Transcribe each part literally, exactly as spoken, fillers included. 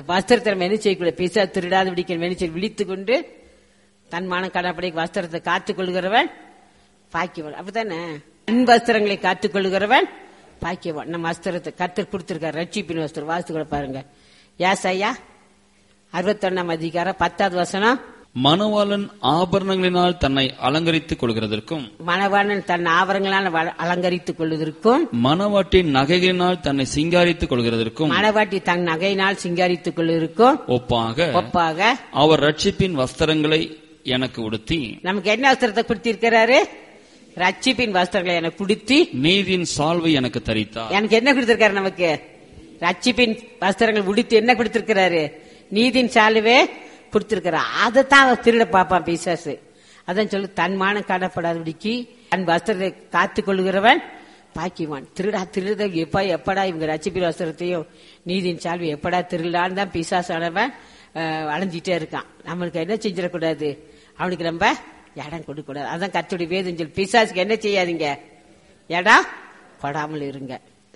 வஸ்திரத்தை நம்ம என்ன செய்யக்கூடாது? பிசாசு திருடாத பிடிக்க என்ன செய்ய விழித்து கொண்டு தன் மான கடப்படை வஸ்திரத்தை காத்துக் கொள்கிறவன் பாக்கியவன். அப்படித்தானே? தன் வஸ்திரங்களை காத்துக் கொள்கிறவன் பாக்கியவன். நம்ம வஸ்திரத்தை கர்த்தர் கொடுத்திருக்காரு, ரட்சிப்பின் வஸ்திரம். வாசித்து பாருங்க. ஏசாயா அறுபத்தி ஒன்னாம் அதிகாரம் பத்தாவது வசனம். மணவாளன் ஆபரணங்களினால் தன்னை அலங்கரித்துக் கொள்கிறதற்கும், மணவாளன் தன் ஆபரணங்களால் அலங்கரித்துக் கொள்வதற்கும், மணவாட்டின் நகைகளினால் தன்னை சிங்காரித்துக் கொள்கிறதற்கும், மணவாட்டி தன் நகையினால் சிங்காரித்துக் கொள்வதற்கும் ஒப்பாக ஒப்பாக அவர் ரட்சிப்பின் வஸ்திரங்களை எனக்கு உடுத்தி. நமக்கு என்ன வஸ்திரத்தை கொடுத்திருக்கிறாரு? ரட்சிப்பின் வஸ்திரங்களை எனக்கு கொடுத்தி நீதியின் சால்வை எனக்கு தரித்தார். எனக்கு என்ன கொடுத்திருக்காரு? நமக்கு ரட்சிப்பின் வஸ்திரங்கள் உடுத்தி என்ன கொடுத்திருக்கிறாரு? நீதியின் சால்வே கொடுத்திருக்கிறார். அதைத்தான் திருட பாப்பான் பிசாசு. அதான் சொல்லு, தன்மானம் காணப்படாதபடிக்கு தன் வஸ்திரத்தை காத்துக் கொள்கிறவன் பாக்கிவான். திருடா திருட எப்ப எப்படா இவங்க ரட்சிப்பின் வஸ்திரத்தையும் நீதியின் சால்வை எப்படா திருடான்னு தான் பிசாசானவன் அலைஞ்சிட்டே இருக்கான். நம்மளுக்கு என்ன செஞ்சிடக்கூடாது? அவனுக்கு நம்ம இடம் கொடுக்க கூடாது. அதான் கர்த்தருடைய வேதம் சொல்லு, பிசாசுக்கு என்ன செய்யாதீங்க? இடம் கொடாமல் இருங்க.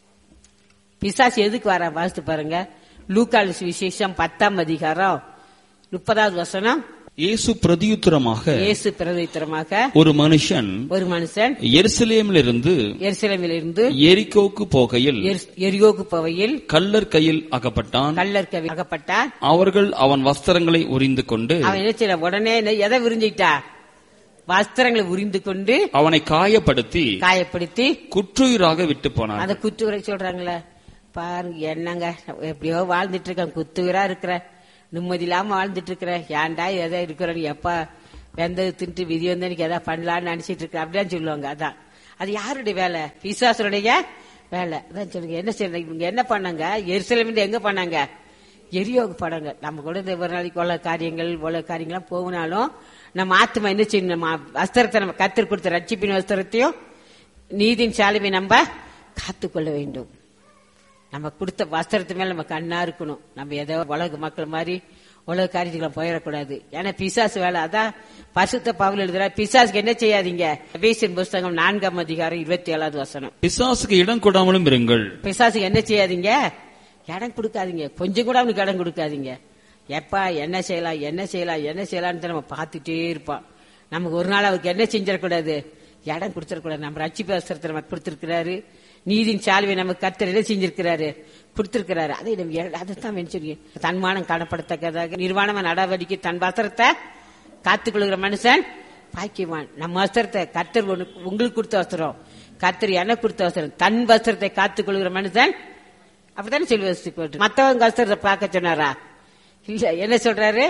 பிசாசு எதுக்கு வர வாசித்து பாருங்க. லூக்கால் விசேஷம் பத்தாம் அதிகாரம் முப்பதாவது வசனம். இயேசு பிரதியுத்தரமாக இயேசு பிரதியுத்தரமாக ஒரு மனுஷன் ஒரு மனுஷன் எருசலேமிலிருந்து எருசலேமிலிருந்து எரிகோவுக்கு போகையில் எரிகோவுக்கு போகையில் கள்ளர் கையில் அகப்பட்டான். கள்ளர் கையில் அகப்பட்டான். அவர்கள் அவன் வஸ்திரங்களை உரிந்து கொண்டு, அவன் என்ன செய்ய உடனே எதை உறிஞ்சிட்டா? வஸ்திரங்களை உரிந்து கொண்டு அவனை காயப்படுத்தி காயப்படுத்தி குற்றுயிராக விட்டு போனான். அந்த குற்றுயிரை சொல்றாங்களே பாருங்க, என்னங்க எப்படியோ வாழ்ந்துட்டு இருக்க, குத்துயிரா இருக்கிற, நிம்மதி இல்லாம வாழ்ந்துட்டு இருக்கிற, ஏன்டா எதா இருக்கிற, எப்ப வெந்தது தின்ட்டு விதி வந்தனுக்கு எதா பண்ணலான்னு நினைச்சிட்டு இருக்க அப்படிதான் சொல்லுவாங்க. அதான் அது யாருடைய வேலை? பிசாசுடைய வேலை. அதான் சொல்லுங்க. என்ன செய்யறாங்க இவங்க? என்ன பண்ணாங்க? எருசலேமிலிருந்து எங்க பண்ணாங்க? எரியோகு படங்க. நம்ம கூட இந்த ஒரு நாளைக்கு உள்ள காரியங்கள் உள்ள காரியங்கள்லாம் போகனாலும் நம்ம ஆத்மா என்ன செய்யணும்? நம்ம வஸ்திரத்தை நம்ம கர்த்தர் கொடுத்த ரட்சிப்பின் வஸ்திரத்தையும் நீதியின் சாலுவை நம்ம காத்துக்கொள்ள வேண்டும். நம்ம கொடுத்த வஸ்திரத்து மேல நம்ம கண்ணா இருக்கணும். நம்ம ஏதோ உலக மக்கள் மாதிரி உலக காரியத்துக்குள்ள போயிடக்கூடாது. ஏன்னா பிசாசு வேலை. அதான் பரிசுத்த பவுல் எழுதுற, பிசாசுக்கு என்ன செய்யாதீங்க? எபேசியர் புஸ்தகம் நான்காம் அதிகாரம் இருபத்தி ஏழாவது வசனம். பிசாசுக்கு இடம் கொடாமலும் இருங்கள். பிசாசுக்கு என்ன செய்யாதீங்க? இடம் கொடுக்காதீங்க. கொஞ்சம் கூட அவனுக்கு இடம் கொடுக்காதீங்க. எப்பா என்ன செய்யலாம் என்ன செய்யலாம் என்ன செய்யலான்னு நம்ம பார்த்துட்டே இருப்பான். நமக்கு ஒரு நாள் அவருக்கு என்ன செஞ்சிடக்கூடாது? இடம் கொடுத்துடக்கூடாது. நம்ம ரட்சிப்பு வஸ்திரத்தை நமக்கு கொடுத்திருக்கிறாரு. நீதியின் சால்வை நமக்கு கர்த்தர் என்ன செஞ்சிருக்கிறாரு? கொடுத்திருக்கிறாரு. அதை நம்ம அதைத்தான் நினைச்சிருக்கேன். தன்மானம் காணப்படத்தக்கதாக நிர்வாணமான நடவடிக்கை தன் வஸ்திரத்தை காத்துக்கொள்கிற மனுஷன் பாக்கியவான். நம்ம வஸ்திரத்தை கர்த்தர் உங்களுக்கு கொடுத்த வஸ்திரம், கர்த்தர் எனக்கு கொடுத்த வஸ்திரம். தன் வஸ்திரத்தை காத்துக்கொள்கிற மனுஷன் அப்படித்தானே சொல்லி மற்றவங்க வஸ்திரத்தை பார்க்க சொன்னாரா? இல்ல. என்ன சொல்றாரு?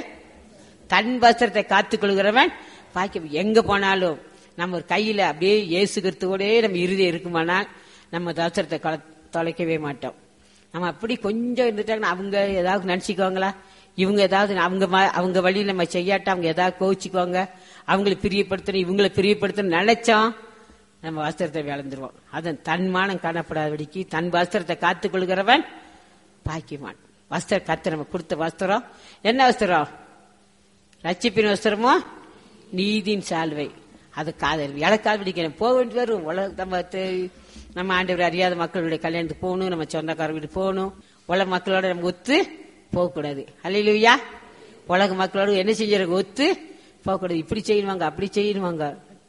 தன் வஸ்திரத்தை காத்துக்கொள்கிறவன் பாக்கியம். எங்க போனாலும் நம்ம ஒரு கையில அப்படியே இயேசு கிறிஸ்துவோட நம்ம இறுதி இருக்குமானால் நம்ம வஸ்திரத்தை தொலைக்கவே மாட்டோம். நம்ம அப்படி கொஞ்சம் இருந்துட்டாங்கன்னா அவங்க ஏதாவது நினைச்சுக்குவாங்களா? இவங்க ஏதாவது அவங்க அவங்க வழியில் நம்ம செய்யாட்டா அவங்க ஏதாவது கோவிச்சுக்குவாங்க, அவங்களை பிரியப்படுத்தணும் இவங்களை பிரியப்படுத்தணும் நினைச்சோம் நம்ம வஸ்திரத்தை விளந்துருவோம். அதன் தன்மானம் காணப்படாதபடிக்கு தன் வஸ்திரத்தை காத்துக்கொள்கிறவன் பாக்கியவான். வஸ்திரம் கர்த்தர் நம்ம கொடுத்த வஸ்திரம் என்ன வஸ்திரம்? ரட்சிப்பின் வஸ்திரமோ நீதியின் சால்வை. அது காதல் இழக்காது பிடிக்கணும். போக வேண்டி வரும். உலக நம்ம நம்ம ஆண்டவர் அறியாத மக்களுடைய கல்யாணத்துக்கு போகணும், நம்ம சொந்தக்கார வீட்டு போகணும். உலக மக்களோட நம்ம ஒத்து போகக்கூடாது. அல்லேலூயா. உலக மக்களோட என்ன செஞ்சிருக்க? ஒத்து போகக்கூடாது. இப்படி செய்யணுவாங்க அப்படி செய்யணுவாங்க,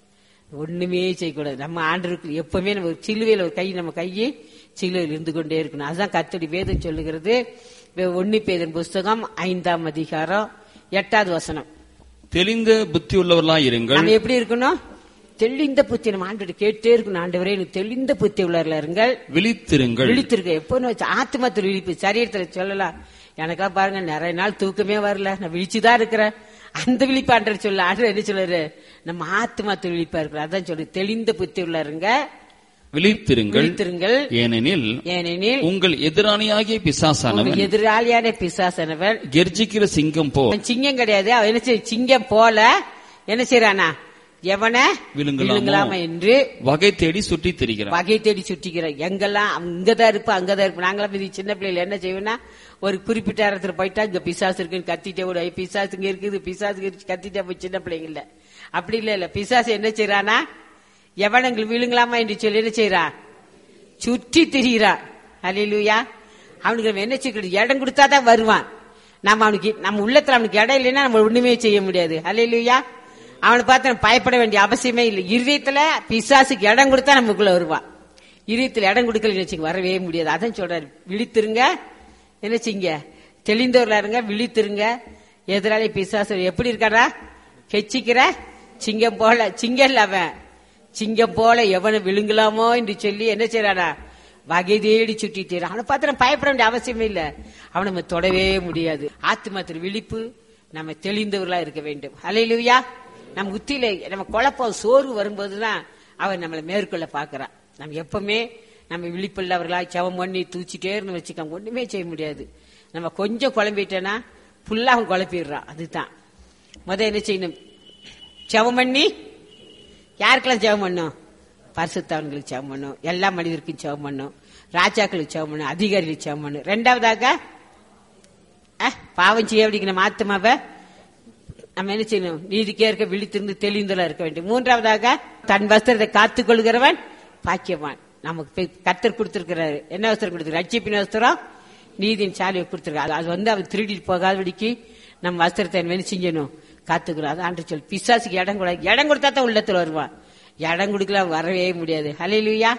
ஒண்ணுமே செய்யக்கூடாது. நம்ம ஆண்டவருக்கு எப்பவுமே நம்ம சிலுவையில் ஒரு கை நம்ம கையை சிலுவையில் இருந்து கொண்டே இருக்கணும். அதுதான் கர்த்தருடைய வேதம் சொல்லுகிறது. ஒன்னு பேதுரு புஸ்தகம் ஐந்தாம் அதிகாரம் எட்டாவது வசனம். தெளிந்த புத்தி உள்ளவர்களாய் இருங்கள். நம்ம எப்படி இருக்கணும்? தெளிந்த புத்தி. நம்ம ஆண்டு கேட்டே இருக்கணும், ஆண்டவரே எனக்கு தெளிந்த புத்தி உள்ளவர்களா இருங்கள், விழித்திருங்கள். விழித்திருக்க எப்போ ஆத்மத்தில் விழிப்பு. சரீரத்துல சொல்லலாம், எனக்கெல்லாம் பாருங்க நிறைய நாள் தூக்கமே வரல, நான் விழிச்சுதான் இருக்கிறேன். அந்த விழிப்பு ஆண்டவர் சொல்ல. ஆண்டவர் என்ன சொல்றாரு? நம்ம ஆத்மத்தில் விழிப்பா இருக்கிறோம். அதான் சொல்லு, தெளிந்த புத்தி உள்ள இருங்க, விழித்திருங்கள். ஏனெனில் ஏனெனில் உங்கள் எதிராளியாகிய பிசாசானவன் எதிராளியான பிசாசானவன் கெர்ச்சிக்கிற சிங்கம் போ. சிங்கம் கிடையாது. அவன் என்ன செய்ய? சிங்கம் போல என்ன செய்யறானா? எவனை விழுங்கலாமா என்று வகை தேடி சுற்றி திரிகிறான். வகை தேடி சுற்றிக்கிறான். எங்கெல்லாம் அங்கதான் இருப்பா அங்கதான் இருப்பா. நாங்களாம் இது சின்ன பிள்ளைல என்ன செய்வோம்னா, ஒரு குறிப்பிட்ட இடத்துல போயிட்டா இங்க பிசாசு இருக்குன்னு கத்திட்டே விட, பிசாசு இங்க இருக்குது பிசாசு கத்திட்டே போய் சின்ன பிள்ளைங்கள. அப்படி இல்ல இல்ல பிசாசு என்ன செய்யறானா? எவனங்கள் விழுங்கலாமா என்று சொல்லி என்ன செய்யறா? சுற்றி திரிகிறான். அல்லேலூயா. அவனுக்கு என்ன செய்ய? இடம் கொடுத்தாதான் வருவான். நம்ம அவனுக்கு நம்ம உள்ளத்துல அவனுக்கு இடம் இல்லைன்னா நம்ம ஒண்ணுமே செய்ய முடியாது. அல்லேலூயா. அவனை பார்த்து நம்ம பயப்பட வேண்டிய அவசியமே இல்லை. இருதயத்துல பிசாசுக்கு இடம் கொடுத்தா நமக்குள்ள வருவான். இருதயத்துல இடம் கொடுக்கலன்னு வச்சுங்க வரவே முடியாது. அதான் சொல்றாரு, விழித்திருங்க, என்ன செய்யுங்க, தெளிந்தவர்களா இருங்க, விழித்திருங்க. எதிராளி பிசாசு எப்படி இருக்காரா, கெச்சிக்கிற சிங்கம் போல, சிங்கம் இல்ல அவன், சிங்கம் போல எவனை விழுங்கலாமோ என்று சொல்லி என்ன செய்யறானா, வகை தேடி சுட்டிட்டு அவனை பார்த்து நம்ம பயப்பட வேண்டிய அவசியமே இல்லை. அவனை நம்ம தொடவே முடியாது. ஆத்துமாத்திர விழிப்பு, நம்ம தெளிந்தவர்களா இருக்க வேண்டும். அல்லேலூயா. நம்ம உத்தியில நம்ம குழப்பம் சோர்வு வரும்போதுதான் அவன் நம்மளை மேற்கொள்ள பாக்குறான். நம்ம எப்பவுமே நம்ம விழிப்புள்ளவர்களா ஜெபம் பண்ணி தூச்சிட்டே இருந்து வச்சுக்க ஒண்ணுமே செய்ய முடியாது. நம்ம கொஞ்சம் குழம்பிட்டேன்னா ஃபுல்லா அவன் குழப்பிடுறான். அதுதான் முத என்ன செய்யணும், ஜெபம் பண்ணி யாருக்கெல்லாம் ஜெபம் பண்ணும், பரிசுத்தவான்களுக்கு ஜெபம் பண்ணும், எல்லா மனிதருக்கும் ஜெபம் பண்ணும், ராஜாக்களுக்கு ஜெபம் பண்ணும், அதிகாரிகளுக்கு ஜெபம் பண்ணும். ரெண்டாவதாக பாவம் செய்ய அப்படிங்கிற ஆத்துமாவை நம்ம என்ன செய்யணும், நீதிக்கே இருக்க விழித்திருந்து தெளிந்தலா இருக்க வேண்டும். மூன்றாவதாக தன் வஸ்திரத்தை காத்துக் கொள்கிறவன் பாக்கியவான். நமக்கு கர்த்தர் கொடுத்திருக்கிறாரு. என்ன வஸ்திரம் கொடுத்திருக்காரு, ரட்சிப்பின் வஸ்திரம், நீதியின் சாலியை கொடுத்திருக்காரு. அது வந்து அவன் திருடிட்டு போகாதபடிக்கு நம்ம வஸ்திரத்தை என்ன செய்யணும், காத்துக்கிறோம். அது ஆண்டு சொல். பிசாசுக்கு இடம் கூட இடம் கொடுத்தா தான் உள்ளத்துல வருவான். இடம் கொடுக்கல வரவே முடியாது. ஹல்லேலூயா.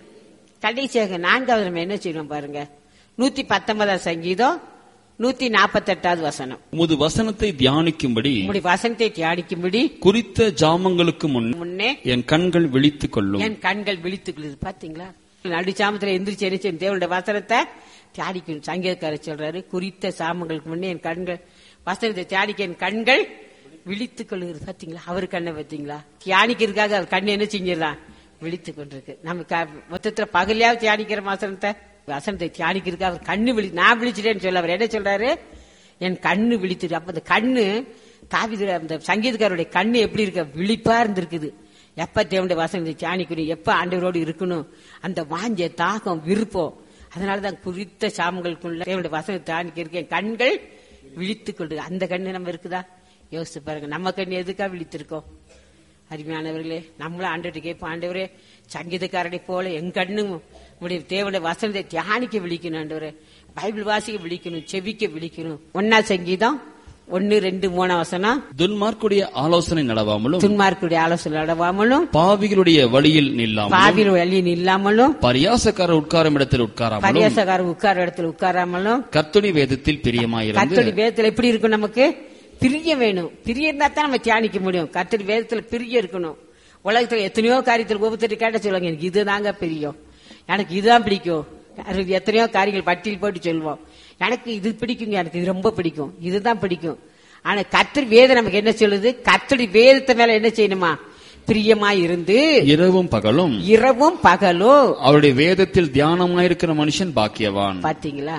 கடைசியாக நான்காவது நம்ம என்ன செய்யணும் பாருங்க, நூத்தி பத்தொன்பதாம் சங்கீதம் நூத்தி நாற்பத்தி எட்டாவது வசனம். உமது வசனத்தை தியானிக்கும்படி வசனத்தை தியானிக்கும்படி குறித்த ஜாமங்களுக்கு முன்னே என் கண்கள் விழித்துக் கொள்ளும். என் கண்கள் விழித்துக் கொள்ளுது. பாத்தீங்களா, நடுச்சாமத்துல எந்திரிச்சு என்ன செய்யணும், தேவனுடைய வசனத்தை தியானிக்கணும். சங்கீதக்காரர் சொல்றாரு, குறித்த சாமங்களுக்கு முன்னே என் கண்கள் வசனத்தை தியானிக்க என் கண்கள் விழித்துக் கொள்ளுகிறது. பாத்தீங்களா, அவரு கண்ணை பாத்தீங்களா, தியானிக்கிறதுக்காக அவர் கண்ணு என்ன செஞ்சிடலாம், விழித்துக் கொண்டிருக்கு. நம்ம மொத்தத்துல பகலையாவது தியானிக்கிற வசனத்தை வசனத்தை தியானிக்கிறதுக்கு அவர் கண்ணு விழி நான் விழிச்சிட்டேன்னு சொல்ல அவர் என்ன சொல்றாரு, என் கண்ணு விழித்துட்டு. அப்ப அந்த கண்ணு தாவீது அந்த சங்கீதக்காரருடைய கண்ணு எப்படி இருக்க, விழிப்பா இருந்திருக்குது. எப்ப தேவனுடைய வசனத்தை தியானிக்கணும், எப்ப ஆண்டவரோடு இருக்கணும், அந்த வாஞ்ச தாகம் விருப்பம். அதனாலதான் குறித்த சாமங்களுக்குள்ள தேவனுடைய வசனத்தை தியானிக்கிறதுக்கு என் கண்கள் விழித்துக் கொண்டு. அந்த கண்ணு நம்ம இருக்குதா யோசிச்சு பாருங்க. நம்ம கண்ணு எதுக்கா விழித்திருக்கோம்? அருமையானவர்களே, நம்மளும் ஆண்டவர்கிட்ட கேட்போம், ஆண்டவரே சங்கீதக்காரனை போல என் கண்ணும் உடைய தேவனுடைய வசனத்தை தியானிக்க விழிக்கணும், ஆண்டவரே பைபிள் வாசிக்க விழிக்கணும், செவிக்க விழிக்கணும். ஒன்னா சங்கீதம் ஒன்னு ரெண்டு மூணாம் வசனம், துன்மார்க்குடைய ஆலோசனை நடவாமலும் துன்மார்க்குடைய ஆலோசனை நடவாமலும் பாவிகளுடைய வழியில் நில்லாமலும் பாவிகள் வழியில் நில்லாமலும் பரியாசக்கார உட்காரும் இடத்தில் உட்காராமலும் பரியாசக்கார உட்கார இடத்தில் உட்காராமலும் கர்த்தருடைய வேதத்தில் பிரியமாயிருந்து. கர்த்தருடைய வேதத்தில் எப்படி இருக்கும், நமக்கு பிரிய வேணும். பிரிய இருந்தா தான் நம்ம தியானிக்க முடியும். கர்த்தருடைய வேதத்துல பிரிய இருக்கணும். உலகத்துல எத்தனையோ காரியத்தில் ஒவ்வொருத்தர் கேட்ட சொல்லுவாங்க, எனக்கு இதுதாங்க பிரியம், எனக்கு இதுதான் பிடிக்கும். எத்தனையோ காரியங்கள் பட்டியல் போட்டு சொல்லுவோம், எனக்கு இது பிடிக்குங்க, எனக்கு இது ரொம்ப பிடிக்கும், இதுதான் பிடிக்கும். ஆனா கர்த்தர் வேதம் நமக்கு என்ன சொல்லுது, கர்த்தருடைய வேதத்தை மேல என்ன செய்யணுமா, பிரியமாய் இருந்து இரவும் பகலும் இரவும் பகலும் அவருடைய வேதத்தில் தியானமாயிருக்கிற மனுஷன் பாக்கியவான். பாத்தீங்களா,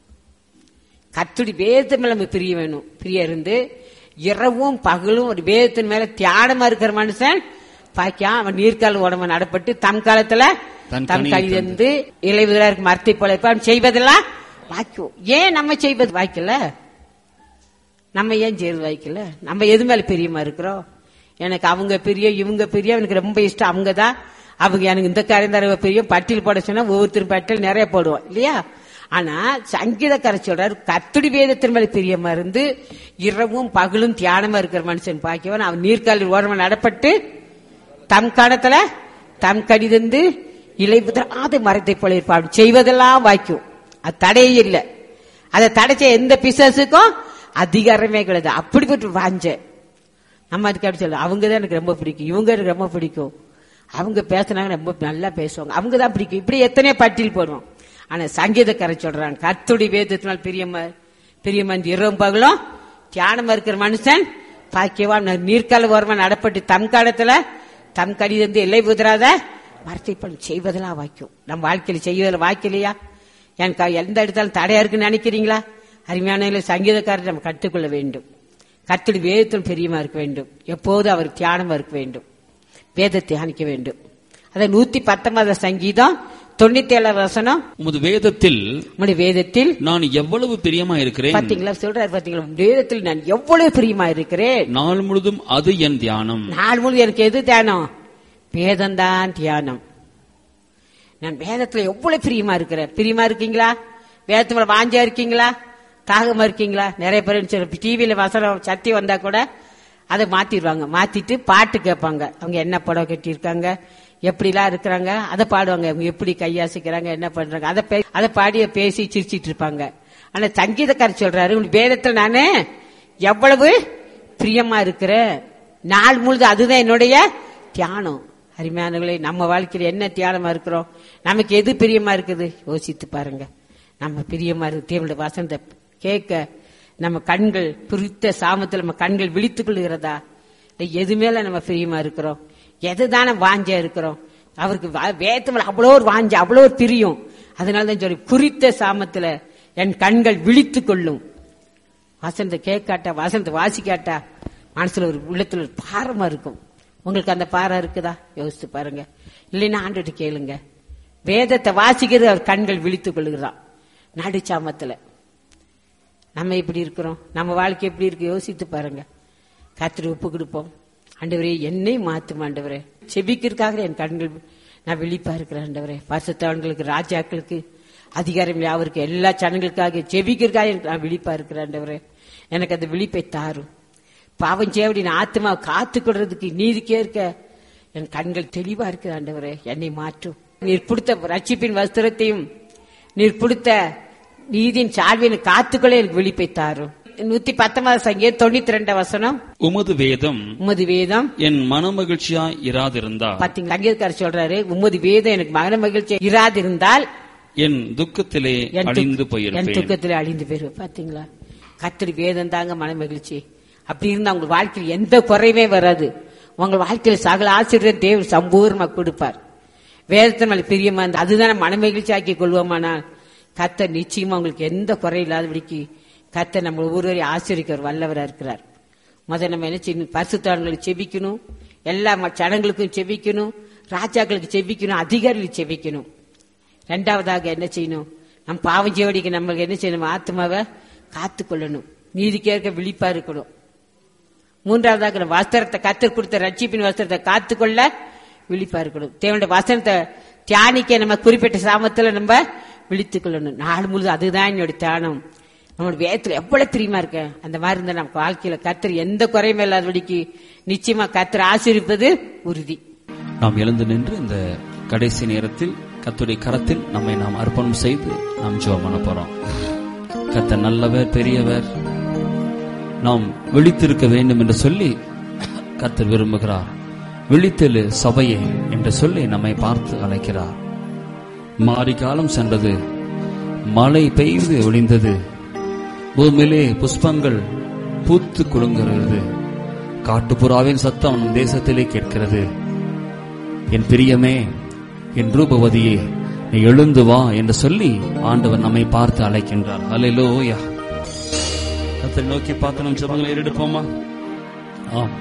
கர்த்தருடைய வேதத்தை மேல நம்ம பிரிய வேணும். பிரிய இருந்து இரவும் பகலும் ஒரு வேதத்தின் மேல தியானமா இருக்கிற மனுஷன் பாக்கியா. அவன் நீர்கால உடம்பு நடப்பட்டு தம் காலத்துல தம் கழிந்து இலைவதா இருக்கு மரத்தை போல அவன் செய்வதெல்லாம் வாய்க்கும். ஏன் நம்ம செய்வது வாய்க்கல, நம்ம ஏன் செய்வது வாய்க்கல? நம்ம எது மேல பிரியமா இருக்கிறோம்? எனக்கு அவங்க பெரிய இவங்க பெரிய, எனக்கு ரொம்ப இஷ்டம் அவங்கதான், அவங்க எனக்கு இந்த காரியம் தர பெரிய பட்டியல் போட சொன்னா ஒவ்வொருத்தரும் பட்டியல் நிறைய போடுவோம் இல்லையா? ஆனா சங்கீதக்கார சொல்றாரு, கர்த்தருடைய வேதத்தின் மேல பிரியமா இருந்து இரவும் பகலும் தியானமா இருக்கிற மனுஷன் பாக்கியவன். அவன் நீர்காலில் ஓரமா நடப்பட்டு தம் காலத்துல தம் கடிதந்து இலை புதராத மரத்தை போல இருப்பான். செய்வதெல்லாம் வாய்க்கும், அது தடையே இல்லை. அதை தடைச்ச எந்த பிசாசுக்கும் அதிகாரமே கிடையாது. அப்படிப்பட்ட வாஞ்ச நம்ம அதுக்கு அப்படி சொல்ல, அவங்கதான் எனக்கு ரொம்ப பிடிக்கும், இவங்க எனக்கு ரொம்ப பிடிக்கும், அவங்க பேசினாங்க ரொம்ப நல்லா பேசுவாங்க, அவங்கதான் பிடிக்கும். இப்படி எத்தனையோ பட்டியல் போடுவோம். ஆனா சங்கீதக்காரர் சொல்றாங்க, கர்த்தருடைய வேதத்தினால் பிரியமா பிரியமா இரவும் பகலும் தியானமா இருக்கிற மனுஷன் பாக்கியவான். நீர்கால ஓரமா நடப்பட்டு தம் காலத்துல தம் கடிதந்து எல்லை புதராத மரத்தை பண்ணி செய்வதெல்லாம் வாய்க்கும். நம்ம வாழ்க்கையில செய்வதில் வாய்க்கலையா? எனக்கு எந்த இடத்தாலும் தடையா இருக்குன்னு நினைக்கிறீங்களா? அருமையான சங்கீதக்காரர் நம்ம கற்றுக்கொள்ள வேண்டும். கர்த்தருடைய வேதத்தில் பிரியமா இருக்க வேண்டும். எப்போது அவர் தியானமா இருக்க வேண்டும், வேதத்தை தியானிக்க வேண்டும். அதை நூத்தி பத்தொன்பது சங்கீதம் தொண்ணூத்தி ஏழாவது வசனம், உமது வேதத்தில் உம்முடைய வேதத்தில் நான் எவ்வளவு பிரியமா இருக்கிறேன். பாத்தீங்களா, சொல்றாரு பாத்தீங்களா, வேதத்தில் நான் எவ்வளவு பிரியமா இருக்கிறேன். நாள் முழுதும் அது என் தியானம். நாள் முழுதும் எனக்கு எது தியானம்? வேதம்தான் தியானம். நான் வேதத்துல எவ்வளவு பிரியமா இருக்கிறேன். பிரியமா இருக்கீங்களா? வேதத்துல வாஞ்சா இருக்கீங்களா? தாகமா இருக்கீங்களா? நிறைய பேர் டிவியில வசனம் சத்தி வந்தா கூட அதை மாத்திடுவாங்க. மாத்திட்டு பாட்டு கேட்பாங்க. அவங்க என்ன புடவை கட்டியிருக்காங்க, எப்படிலாம் இருக்கிறாங்க, அதை பாடுவாங்க. அவங்க எப்படி கையாசிக்கிறாங்க, என்ன பண்றாங்க, அதை அதை பாடிய பேசி சிரிச்சிட்டு இருப்பாங்க. ஆனா சங்கீதக்காரர் சொல்றாரு, உன் வேதத்துல நானு எவ்வளவு பிரியமா இருக்கிறேன், நாள் முழுது அதுதான் என்னுடைய தியானம். அருமையானவர்களே, நம்ம வாழ்க்கையில என்ன தியானமா இருக்கிறோம், நமக்கு எது பிரியமா இருக்குது யோசித்து பாருங்க. நம்ம பிரியமா இருக்கு தேவனுடைய வசனத்தை கேட்க நம்ம கண்கள் குறித்த சாமத்தில் நம்ம கண்கள் விழித்துக் கொள்கிறதா? எது மேல நம்ம பிரியமா இருக்கிறோம், எதுதானே வாஞ்சா இருக்கிறோம்? அவருக்கு வேதத்துல அவ்வளோ ஒரு வாஞ்ச, அவ்வளோ ஒரு பிரியம். அதனாலதான் சொல்லி குறித்த சாமத்துல என் கண்கள் விழித்துக் கொள்ளும். வசனத்தை கேட்காட்டா, வசனத்தை வாசிக்காட்டா மனசுல ஒரு உள்ளத்துல ஒரு பாரமா இருக்கும். உங்களுக்கு அந்த பாரம் இருக்குதா? யோசித்து பாருங்க. இல்லைன்னா ஆண்டுட்டு கேளுங்க. வேதத்தை வாசிக்கிறது அவர் கண்கள் விழித்துக் கொள்ளுகிறான். நடுச்சாமத்துல நம்ம எப்படி இருக்கிறோம், நம்ம வாழ்க்கை எப்படி இருக்கு யோசித்து பாருங்க. கர்த்தரை ஒப்பு கொடுப்போம். ஆண்டவரே என்னை மாத்தும் ஆண்டவரே, செபிக்கிறதுக்காக என் கண்கள் நான் விழிப்பா இருக்கிறேன் ஆண்டவரே. பரிசுத்தவான்களுக்கு, ராஜாக்களுக்கு, அதிகாரம் யாவருக்கு, எல்லா ஜனங்களுக்காக செபிக்கிறதுக்காக நான் விழிப்பா இருக்கிறேன் ஆண்டவரே. எனக்கு அந்த விழிப்பை தாரும். பாவம் செய்ய ஆத்மா காத்துக்கொள்றதுக்கு நீதிக்கே இருக்க என் கண்கள் தெளிவா இருக்குது ஆண்டவரே. என்னை மாற்றும். நீர் கொடுத்த ரட்சிப்பின் வஸ்திரத்தையும் நீர் கொடுத்த நீதியின் சார்பின் காத்துக்களே எனக்கு விழிப்பை தாரும். நூத்தி பத்தொன்பது சங்கீதம் தொண்ணூத்தி ரெண்டு வசனம், உமது வேதம் உமது வேதம் என் மன மகிழ்ச்சியா இராதிருந்தா. பாத்தீங்களா, சங்கீதக்காரர் சொல்றாரு, உமது வேதம் எனக்கு மன மகிழ்ச்சியா இராதிருந்தால் என் துக்கத்திலே அழிந்து போயிருப்பேன். என் துக்கத்திலே அழிந்து போயிருவேன். பாத்தீங்களா, கர்த்தர் வேதம் தாங்க மன மகிழ்ச்சி. அப்படி இருந்தா உங்க வாழ்க்கையில் எந்த குறையுமே வராது. உங்க வாழ்க்கையில சகல ஆசிரியர் தேவன் சம்பூர்ணமா கொடுப்பார். வேதத்தின் மேல பிரியமா இருந்தா அதுதானே மன மகிழ்ச்சி ஆக்கி கொள்வோமானா கர்த்தர் நிச்சயமா உங்களுக்கு எந்த குறை இல்லாதபடிக்கு கர்த்தர் நம்ம ஒவ்வொருவரையும் ஆசிரியர் வல்லவரா இருக்கிறார். முதல் நம்ம என்ன செய்யணும், பரிசுத்தவான்களுக்கு செபிக்கணும், எல்லா ஜனங்களுக்கும் செபிக்கணும், ராஜாக்களுக்கு செபிக்கணும், அதிகாரிகளுக்கு செபிக்கணும். ரெண்டாவதாக என்ன செய்யணும், நம்ம பாவம் செய்வடிக்கு நம்மளுக்கு என்ன செய்யணும், ஆத்மாவை காத்து கொள்ளணும், நீதிக்கேற்க விழிப்பா இருக்கணும். மூன்றாவதாக வஸ்திரத்தை, கர்த்தர் கொடுத்த ரட்சிப்பின் வஸ்திரத்தை காத்துக்கொள்ள விழிப்பா இருக்கணும். தேவனுடைய வசனத்தை தியானிக்க நம்ம குறிப்பிட்ட சாமத்துல நம்ம விழித்துக் கொள்ளணும். நாள் முழுது அதுதான் என்னுடைய தியானம். நம்மளோட வேதத்துல எவ்வளவு பிரியமா இருக்க அந்த மாதிரி இருந்தா நம்ம வாழ்க்கையில கர்த்தர் எந்த குறையுமே இல்லாதபடிக்கு நிச்சயமா கர்த்தர் ஆசீர்வதிப்பது உறுதி. நாம் எழுந்து நின்று இந்த கடைசி நேரத்தில் கர்த்தருடைய கரத்தில் நம்மை நாம் அர்ப்பணம் செய்து நாம் ஜெபம் பண்ண போறோம். கர்த்தர் நல்லவர், பெரியவர், நாம் விழித்திருக்க வேண்டும் என்று சொல்லி கர்த்தர் விரும்புகிறார். விழித்தெழு சபையே என்று சொல்லி நம்மை பார்த்து அழைக்கிறார். மாரி காலம் சென்றது, மழை பெய்து ஒளிந்தது, பூமியிலே புஷ்பங்கள் பூத்து குலுங்குகிறது, காட்டுப்புறாவின் சத்தம் தேசத்திலே கேட்கிறது. என் பிரியமே, என் ரூபவதியே, நீ எழுந்து வா என்று சொல்லி ஆண்டவர் நம்மை பார்த்து அழைக்கின்றார். அல்லேலூயா. கர்த்தரை நோக்கி பார்த்து நம் ஜெபங்களை ஏறெடுப்போமா? ஆம்,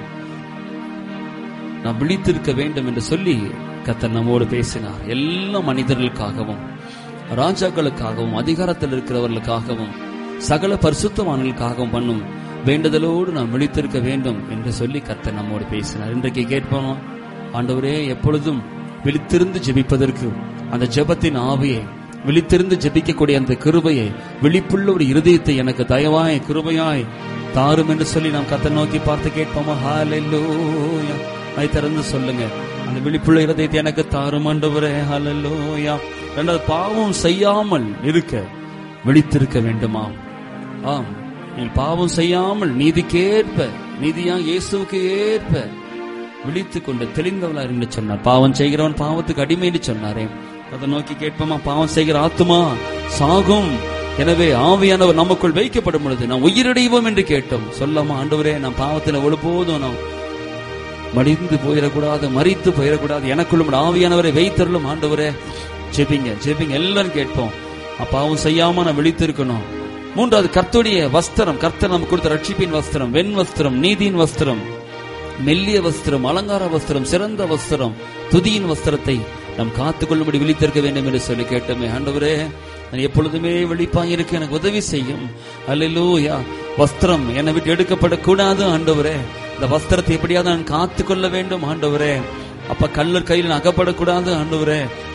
நாம் விழித்திருக்க வேண்டும் என்று சொல்லி கர்த்தர் நம்மோடு பேசினார். எல்லா மனிதர்களுக்காகவும், ராஜாக்களுக்காகவும், அதிகாரத்தில் இருக்கிறவர்களுக்காகவும், சகல பரிசுத்தவான்களுக்காகவும் பண்ணும் வேண்டுதலோடு நாம் விழித்திருக்க வேண்டும் என்று சொல்லி கர்த்தர் நம்மோடு பேசினார். இன்றைக்கு கேட்போம், ஆண்டவரே எப்பொழுதும் விழித்திருந்து ஜெபிப்பதற்கு அந்த ஜெபத்தின் ஆவியை, விழித்திருந்து ஜெபிக்கக்கூடிய அந்த கிருபையை, விழிப்புள்ள ஒரு இருதயத்தை எனக்கு தயவாய் கிருபையாய் தாரும் என்று சொல்லி நாம் கர்த்தர் நோக்கி பார்த்து கேட்போமா? ஹல்லேலூயா. அதை திறந்து சொல்லுங்க, அந்த விழிப்புள்ள இருதயத்தை எனக்கு தாரும் ஆண்டவரே. ஹல்லேலூயா. ரெண்டாவது, பாவம் செய்யாமல் இருக்க விழித்திருக்க வேண்டுமா? ஆம், நீ பாவம் செய்யாமல் நீதிக்கேற்ப, நீதியா இயேசுவுக்கு ஏற்ப விழித்துக் கொண்டு தெளிந்தவளா என்று சொன்னார். பாவம் செய்கிறவன் பாவத்துக்கு அடிமை என்று சொன்னாரே. அதை நோக்கி கேட்போமா? பாவம் செய்கிற ஆத்துமா சாகும், எனவே ஆவியானவர் நமக்குள் வைக்கப்படும் பொழுது நாம் உயிரடைவோம் என்று கேட்டோம். சொல்லாமா? ஆண்டவரே, நாம் பாவத்தில் ஒழுபோதும் நாம் மடிந்து போயிடக்கூடாது, மறித்து போயிடக்கூடாது, எனக்குள்ளும் ஆவியானவரை வைத்தருளும் ஆண்டவரே. ஜெபிங்க, ஜெபிங்க, எல்லாரும் கேட்போம். பாவம் செய்யாம நான் விழித்திருக்கணும். மூன்றாவது, கர்த்தருடைய வஸ்திரம், கர்த்தர் நமக்கு கொடுத்த ரட்சிப்பின் வஸ்திரம், வெண் வஸ்திரம், நீதியின் வஸ்திரம், மெல்லிய வஸ்திரம், அலங்கார வஸ்திரம், சிறந்த வஸ்திரம், துதியின் வஸ்திரத்தை நாம் காத்துக்கொள்ளும்படி விழித்திருக்க வேண்டும் என்று சொல்லி கேட்டோமே. ஆண்டவரே, நான் எப்பொழுதுமே விழிப்பாக இருக்க எனக்கு உதவி செய்யும். அல்லேலூயா. வஸ்திரம் என்னை விட்டு எடுக்கப்படக்கூடாது ஆண்டவரே. இந்த வஸ்திரத்தை எப்படியாவது நான் காத்துக்கொள்ள வேண்டும் ஆண்டவரே. அப்ப கல்லர் கையில் அகப்படக்கூடாது ஆண்டவரே.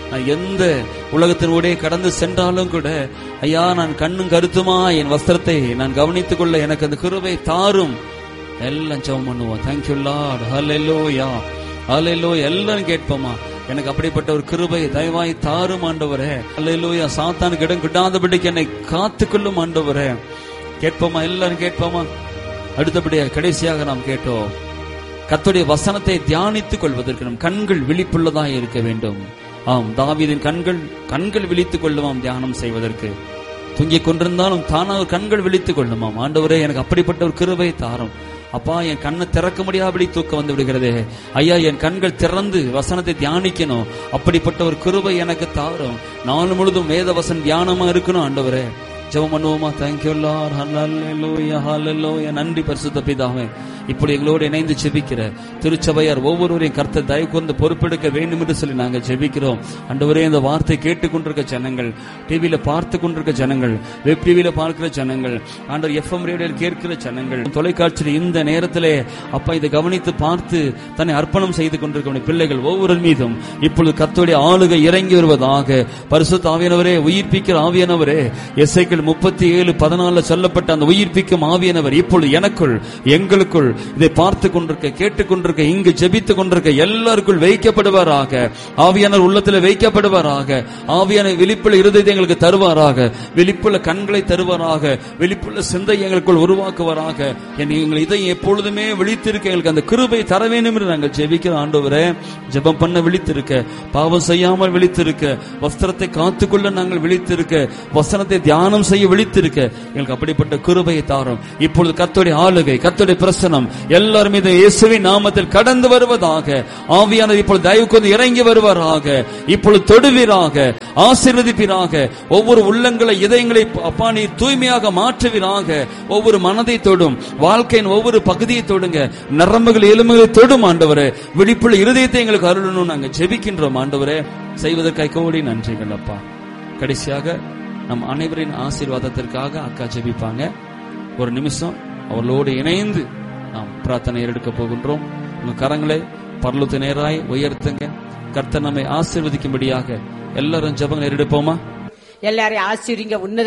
நான் எந்த உலகத்தினூடே கடந்து சென்றாலும் கூட ஐயா, நான் கண்ணும் கருத்துமா என் வஸ்திரத்தை நான் கவனித்துக் கொள்ள எனக்கு அந்த கிருபை தாரும். எல்லாம் ஜெபம் பண்ணுவோம். Thank you Lord. ஹல்லேலூயா, ஹல்லேலூயா. எல்லாரும் கேட்போமா, எனக்கு அப்படிப்பட்ட ஒரு கிருபை தயவாய் தாரும் ஆண்டவரே. ஹல்லேலூயா. சாத்தானுக்கு இடம் கிட்டாதபடிக்கு என்னை காத்துக்கொள்ளும் ஆண்டவரே. கேட்போமா, எல்லாரும் கேட்போமா. அடுத்தபடியா கடைசியாக நாம் கேட்டோம், கர்த்தருடைய வசனத்தை தியானித்துக் கொள்வதற்கு நம் கண்கள் விழிப்புள்ளதாக இருக்க வேண்டும். ஆம், தாவீதின் கண்கள் கண்கள் விழித்துக் கொள்ளுமாம் தியானம் செய்வதற்கு. தூங்கிக் கொண்டிருந்தாலும் தானாக கண்கள் விழித்துக் கொள்ளுமாம். ஆண்டவரே, எனக்கு அப்படிப்பட்ட ஒரு கிருபை தாரும். அப்பா, என் கண்ணை திறக்க முடியாதபடி தூக்கம் வந்து விடுகிறதே ஐயா, என் கண்கள் திறந்து வசனத்தை தியானிக்கணும். அப்படிப்பட்ட ஒரு கிருபை எனக்கு தாரும். நாள் முழுதும் வேத வசனம் தியானமா இருக்கணும் ஆண்டவரே. ஜெபம் பண்ணுவோமா. Thank you Lord. ஹல்லேலூயா, ஹல்லேலூயா. நன்றி பரிசுத்த பிதாவே. இப்படி எங்களோடு இணைந்து ஜெபிக்கிற திருச்சபையார் ஒவ்வொருவரையும் கர்த்தர் தயவு கூர்ந்து பொறுப்பெடுக்க வேண்டும் என்று சொல்லி நாங்கள் ஜெபிக்கிறோம். ஆண்டவரே, இந்த வார்த்தை கேட்டுக்கொண்டிருக்க ஜனங்கள், டிவியில பார்த்து கொண்டிருக்க ஜனங்கள், வெப் டிவியில பார்க்கிற ஜனங்கள், ஆண்டவர் எஃப்எம் ரேடியோவில் கேட்கிற ஜனங்கள், தொலைக்காட்சியில் இந்த நேரத்திலே அப்பா இதை கவனித்து பார்த்து தன்னை அர்ப்பணம் செய்து கொண்டிருக்க பிள்ளைகள் ஒவ்வொரு மீதும் இப்பொழுது கர்த்தருடைய ஆளுகை இறங்கி வருவதாக. பரிசுத்த ஆவியானவரே, உயிர்ப்பிக்கிற ஆவியானவரே, எசேக்கியேல் முப்பத்தி ஏழு பதினாலு சொல்லப்பட்ட அந்த உயிர்ப்பிக்கும் ஆவியானவர் இப்பொழுது எனக்குள் எங்களுக்குள் இதை பார்த்து கொண்டிருக்க கேட்டுக் கொண்டிருக்க இங்கு ஜெபித்துக் கொண்டிருக்க எல்லாருக்குள் வைக்கப்படுவாராக. ஆவியானவர் உள்ளத்தில் வைக்கப்படுவாராக. ஆவியான வெளிப்புள்ள இருதயத்தை எங்களுக்கு தருவாராக. வெளிப்புள்ள கண்களை தருவாராக. வெளிப்புள்ள சிந்தை எங்களுக்குள் உருவாக்குவாராக. எங்கள் இதை எப்பொழுதுமே விழித்திருக்க எங்களுக்கு அந்த கிருபை தர வேண்டும் என்று நாங்கள் ஜெபிக்கிற ஆண்டவரே. ஜெபம் பண்ண விழித்திருக்க, பாவம் செய்யாமல் விழித்திருக்க, வஸ்திரத்தை காத்துக்கொள்ள நாங்கள் விழித்திருக்க, வசனத்தை தியானம் செய்ய விழித்திருக்க எங்களுக்கு அப்படிப்பட்ட கிருபையை தாரும். இப்பொழுது கர்த்தருடைய ஆளுகை, கர்த்தருடைய பிரசன்னம் எல்லாரும் மீது இயேசுவின் நாமத்தில் கடந்து வருவதாக. ஆவியானவர் இப்பொழுது தயவு கொண்டு இறங்கி வருவாராக. இப்பொழுது தொடுவீராக, ஆசீர்வதிப்பீராக. ஒவ்வொரு உள்ளங்களை, இதயங்களை அப்பா நீர் தூய்மையாக மாற்றுவீராக. ஒவ்வொரு மனதை தொடும், வாழ்க்கையின் ஒவ்வொரு பகுதியை தொடுங்க, நரம்புகள் எலும்புகளை தொடும் ஆண்டவரே. விழிப்புள்ள இருதயத்தை எங்களுக்கு அருளணும் நாங்கள் ஜெபிக்கின்றோம் ஆண்டவரே. செய்வதற்காக கோடி நன்றிகள் அப்பா. கடைசியாக நம் அனைவரின் ஆசீர்வாதத்திற்காக அக்கா ஜெபிப்பாங்க. ஒரு நிமிஷம் அவர்களோடு இணைந்து நாம் பிரார்த்தனை எடுக்க போகின்றோம். உங்க கரங்களை பரலோகத்து நேராய் உயர்த்துங்க. கர்த்தர் நம்மை ஆசீர்வதிக்கும்படியாக எல்லாரும் ஜெபங்களை எடுப்போமா. எல்லாரையும் ஆசீர்வதிங்க. உன்னத